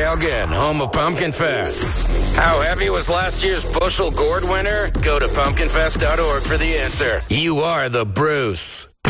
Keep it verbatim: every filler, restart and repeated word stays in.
Elgin, home of Pumpkin Fest. How heavy was last year's bushel gourd winner? Go to pumpkin fest dot org for the answer. You are the Bruce.